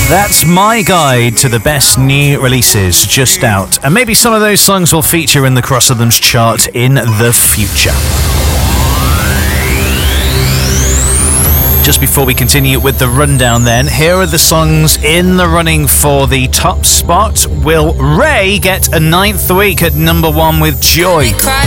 That's my guide to the best new releases just out. And maybe some of those songs will feature in the Cross of Them's chart in the future. Just before we continue with the rundown then, here are the songs in the running for the top spot. Will Ray get a 9th week at number 1 with Joy?